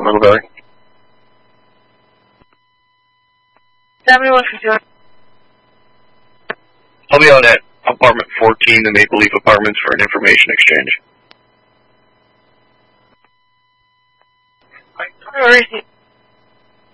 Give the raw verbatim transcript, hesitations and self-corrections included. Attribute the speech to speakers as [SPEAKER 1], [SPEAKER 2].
[SPEAKER 1] Middle Valley.
[SPEAKER 2] seventy-one fifty-one.
[SPEAKER 1] I'll be out at apartment fourteen, the Maple Leaf Apartments, for an information exchange.
[SPEAKER 2] Where is he?